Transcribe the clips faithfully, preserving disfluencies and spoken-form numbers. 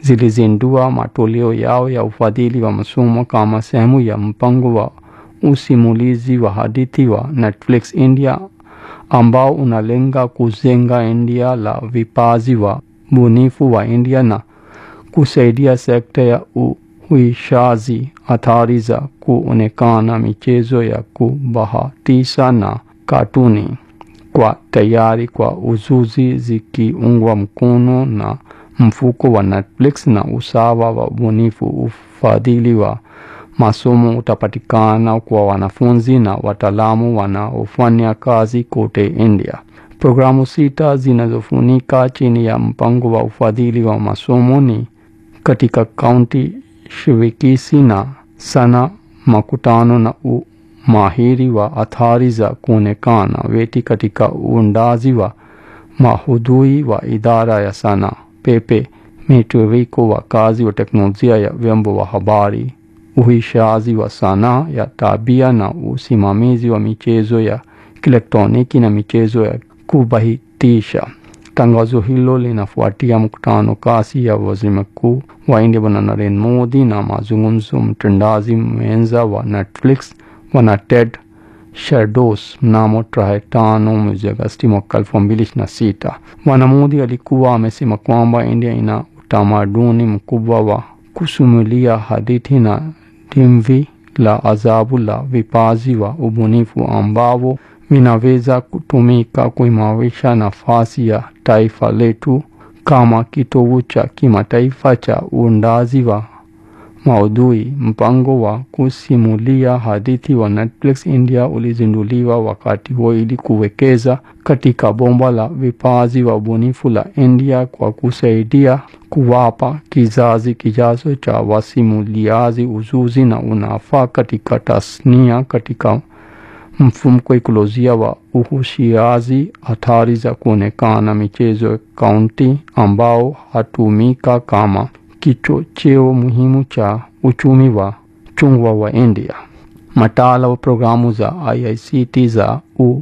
zilizindua matoleo yao ya ufadhili wa masomo kama sehemu ya mpango wa usimulizi wa hadithi wa Netflix India ambao unalenga kujenga India la vipaji wa bunifu wa India na kusaidia sekta ya uhuishaji. Athari za kuonekana michezo ya kubahatisha na katuni kwa tayari kwa uzuzi zikiungwa mkono na mfuko wa Netflix na usawa wa bunifu. Ufadhili wa masomo utapatikana kwa wanafunzi na wataalamu wanaofanya kazi kote India. Programu sita zinazofunika chini ya mpango wa ufadhili wa masomo ni katika kaunti shirikishi na sana makutano na umahiri wa athari za kuonekana weti katika uundaji wa mahudhui wa idara ya sana pepe mitiririko wa kazi wa teknolojia ya vyombo wa habari, uhishazi wa sanaa ya tabia na usimamizi wa michezo ya kielektroniki na michezo ya kubahatisha. Tangazo hilo linafuatia mkutano kasi ya waziri mkuu wa India Bwana Narendra Modi na mazungumzo mtendaji mwenza wa Netflix Bwana Ted Sarandos mnamo tarehe tano mwezi Agosti mwaka elfu mbili ishirini na sita. Bwana Modi alikuwa amesema kwamba India ina utamaduni mkubwa wa kusimulia hadithi na dimbwi la ajabu la vipaji wa ubunifu ambao vinaweza kutumika kuimarisha nafasi ya taifa letu kama kitovu cha kimataifa cha uundaji wa maudhui. Mpango wa kusimulia hadithi wa Netflix India ulizinduliwa wakati huo ili kuwekeza katika bomba la vipaji wa ubunifu la India kwa kusaidia kuwapa kizazi kijacho cha wasimuliaji ujuzi na unafaa katika tasnia katika mfumuko ekolojia wa uhusiaji. Athari za kuonekana michezo kaunti ambao hatumika kama kichocheo muhimu cha uchumi wa chungwa wa India. Mataala wa programu za I I C T za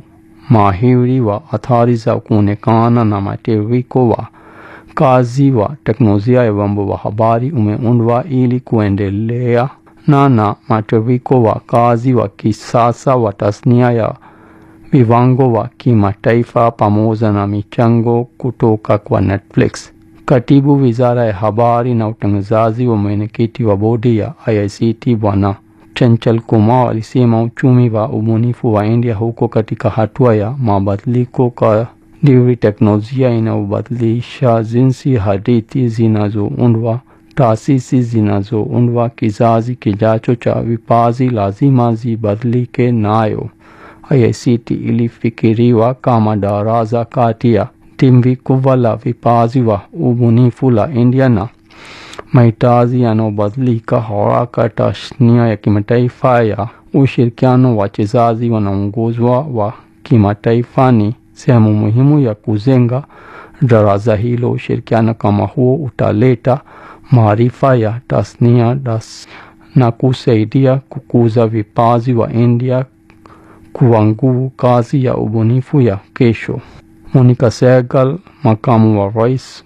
umahiri wa athari za kuonekana na matiririko wa kazi wa teknolojia ya vyombo wa habari umeundwa ili kuendelea na na matiririko wa kazi wa kisasa wa tasnia ya viwango wa kimataifa pamoja na michango kutoka kwa Netflix. Katibu Wizara ya Habari na Utangazaji wa mwenyekiti wa bodi ya I I C T Bwana Chanchal Kumar alisema uchumi wa ubunifu wa India huko katika hatua ya mabadiliko kadiri teknolojia inayobadilisha jinsi hadithi zinazoundwa. Taasisi zinazoundwa kizazi kijacho cha vipaji lazima zibadilike nayo. I I C T ilifikiriwa kama daraja kati ya dimbwi kubwa la vipaji wa ubunifu la India na mahitaji yanayobadilika haraka. Tasnia ya kimataifa ya ushirikiano wa wachezaji wanaongozwa wa kimataifa ni sehemu muhimu ya kujenga daraja hilo. Ushirikiano kama huo utaleta maarifa ya tasnia das na kusaidia kukuza vipaji wa India kuwa nguvu kazi ya ubunifu ya kesho. Monica Sehgal, makamu wa rais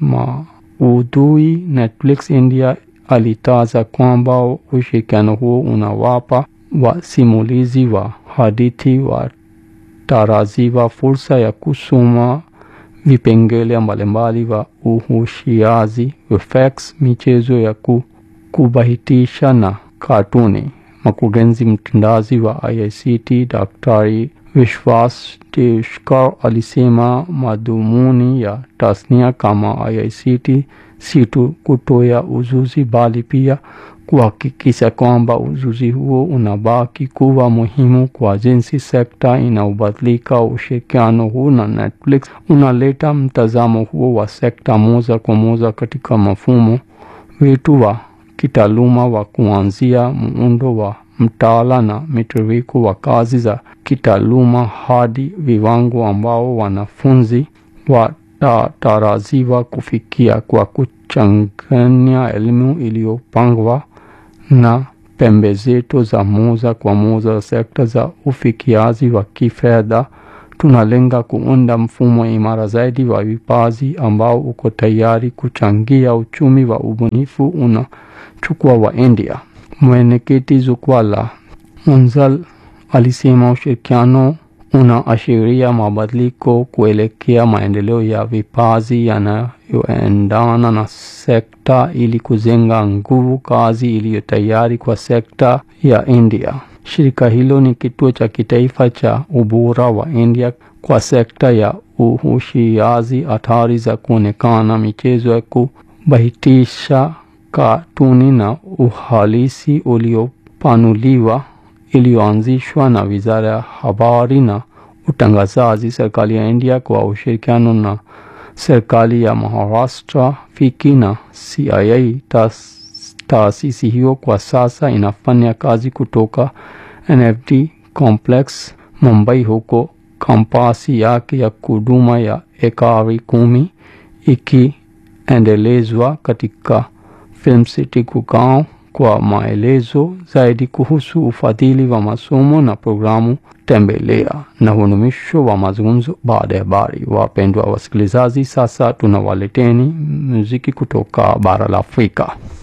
maudhui Netflix India, alitaja kwamba ushirikiano huo unawapa wasimulizi wa hadithi wa tarajiwa fursa ya kusoma vipengele mbalimbali wa uhusiaji, effects, michezo ya kubahatisha na katuni. Mkurugenzi mtendaji wa I I C T Daktari Vishwas Teshkar alisema madhumuni ya tasnia kama I I C T si tu kutoa ujuzi bali pia kuhakikisha kwamba ujuzi huo unabaki kuwa muhimu kwa jinsi sekta inaubadilika. Ushirikiano huu na Netflix unaleta mtazamo huo wa sekta moja kwa moja katika mfumo wetu wa kitaaluma wa kuanzia muundo wa mtaala na mitiririko wa kazi za kitaaluma hadi viwango ambao wanafunzi watarajiwa kufikia kwa kuchanganya elimu iliyopangwa na pembe zetu za moja kwa moja sekta za ufikiaji wa kifedha, tunalenga kuunda mfumo imara zaidi wa vipaji ambao uko tayari kuchangia uchumi wa ubunifu unachukua wa India. Mwenyekiti jukwaa la Munzal alisema ushirikiano unaashiria mabadiliko kuelekea maendeleo ya vipaji yanayoendana na sekta ili kujenga nguvu kazi iliyo tayari kwa sekta ya India. Shirika hilo ni kituo cha kitaifa cha ubora wa India kwa sekta ya uhusiaji, hatari za kuonekana, michezo ya kubahatisha, katuni na uhalisi uliopanuliwa, iliyoanzishwa na Wizara ya Habari na Utangazaji, serikali ya India kwa ushirikiano na serikali ya Maharashtra, Fiki na C I I. Taasisi hiyo kwa sasa inafanya kazi kutoka N F D Complex Mumbai, huko kampasi yake ya kuduma ya ekari kumi ikiendelezwa katika Film City Gurgaon. Kwa maelezo zaidi kuhusu ufadhili wa masomo na programu tembelea. Na huu ni mwisho wa mazungumzo baada ya habari. Wapendwa wasikilizaji, sasa tunawaleteni muziki kutoka bara la Afrika.